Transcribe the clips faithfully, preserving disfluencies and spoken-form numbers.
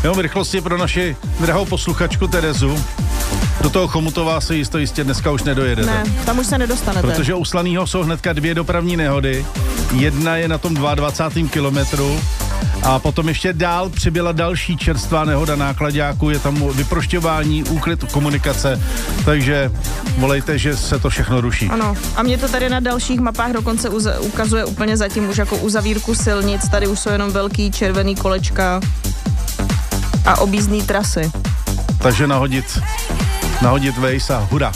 Jo, v rychlosti pro naši drahou posluchačku Terezu. Do toho Chomutova se jisto jistě dneska už nedojedete. Ne, tam už se nedostanete. Protože u Slaného jsou hnedka dvě dopravní nehody. Jedna je na tom dvacátém druhém kilometru a potom ještě dál přibyla další čerstvá nehoda náklaďáku. Je tam vyprošťování, úklid komunikace, takže volejte, že se to všechno ruší. Ano, a mě to tady na dalších mapách dokonce uz- ukazuje úplně zatím už jako uzavírku silnic. Tady už jsou jenom velký červený kolečka a objízdný trasy. Takže nahodit, nahodit vejs a hurá.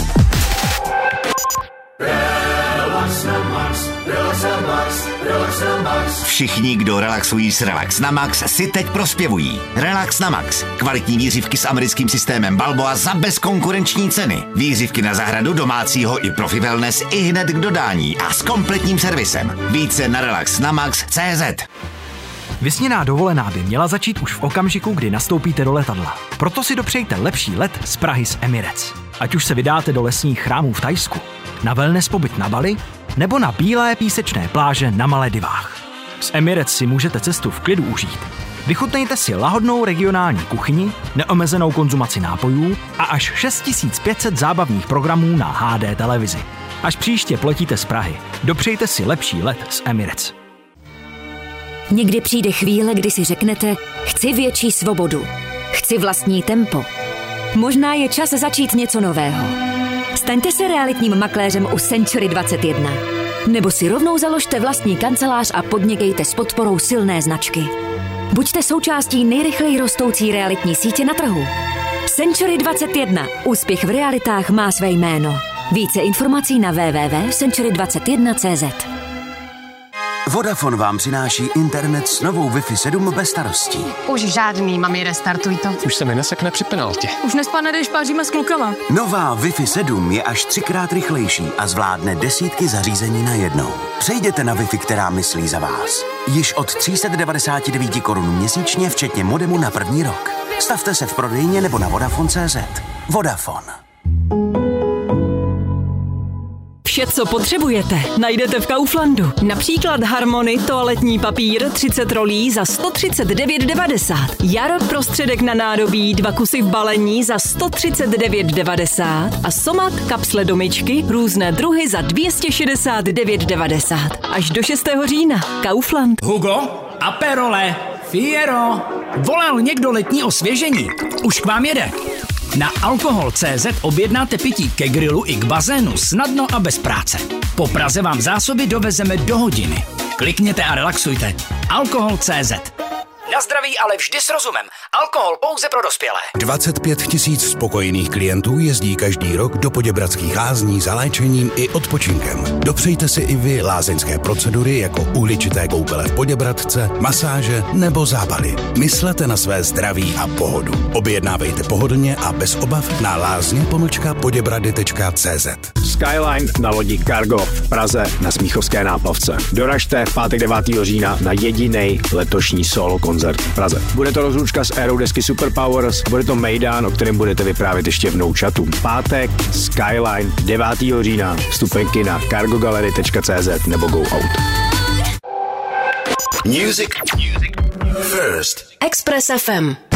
Všichni, kdo relaxují s Relax na Max, si teď prospěvují. Relax na Max. Kvalitní výřivky s americkým systémem Balboa za bezkonkurenční ceny. Výřivky na zahradu, domácího i profi wellness i hned k dodání a s kompletním servisem. Více na relax na max tečka cé zet. Vysněná dovolená by měla začít už v okamžiku, kdy nastoupíte do letadla. Proto si dopřejte lepší let z Prahy s Emirates. Ať už se vydáte do lesních chrámů v Thajsku, na wellness pobyt na Bali, nebo na bílé písečné pláže na Maledivách. S Emirates si můžete cestu v klidu užít. Vychutnejte si lahodnou regionální kuchyni, neomezenou konzumaci nápojů a až šest tisíc pět set zábavních programů na há dé televizi. Až příště pletíte z Prahy, dopřejte si lepší let s Emirates. Někdy přijde chvíle, kdy si řeknete, chci větší svobodu, chci vlastní tempo. Možná je čas začít něco nového. Staňte se realitním makléřem u Century dvacet jedna. Nebo si rovnou založte vlastní kancelář a podnikejte s podporou silné značky. Buďte součástí nejrychleji rostoucí realitní sítě na trhu. Century dvacet jedna. Úspěch v realitách má své jméno. Více informací na w w w tečka century dvacet jedna tečka cé zet. Vodafone vám přináší internet s novou Wi-Fi sedm bez starostí. Už žádný, mami, restartuj to. Už se mi nesekne při penaltě. Už nespane, když páříme s klukama. Nová Wi-Fi sedm je až třikrát rychlejší a zvládne desítky zařízení najednou. Přejděte na Wi-Fi, která myslí za vás. Již od tři sta devadesát devět korun měsíčně, včetně modemu na první rok. Stavte se v prodejně nebo na Vodafone tečka cé zet. Vodafone. Vše, co potřebujete, najdete v Kauflandu. Například Harmony toaletní papír třicet rolí za sto třicet devět devadesát. Jar prostředek na nádobí dva kusy v balení za sto třicet devět devadesát a Somat kapsle do myčky různé druhy za dvě stě šedesát devět devadesát. Až do šestého října. Kaufland. Hugo, Aperole, Fiero. Volal někdo letní osvěžení? Už k vám jede. Na alkohol tečka cé zet objednáte pití ke grilu i k bazénu snadno a bez práce. Po Praze vám zásoby dovezeme do hodiny. Klikněte a relaxujte. alkohol tečka cé zet. Na zdraví, ale vždy s rozumem. Alkohol pouze pro dospělé. dvacet pět tisíc spokojených klientů jezdí každý rok do Poděbradských lázní za léčením i odpočinkem. Dopřejte si i vy lázeňské procedury jako uhličité koupele v Poděbradce, masáže nebo zábaly. Myslete na své zdraví a pohodu. Objednávejte pohodlně a bez obav na lázně pomlčka poděbrady tečka cé zet. Skyline na lodi Cargo v Praze na Smíchovské náplavce. Doražte v pátek devátého října na jedinej letošní solo koncert v Praze. Bude to rozlučka s érou desky Superpowers a bude to mejdán, o kterém budete vyprávět ještě v No Chatu. Pátek Skyline devátého října. Vstupenky na cargo gallery tečka cé zet nebo Go Out. Music First. Express ef em.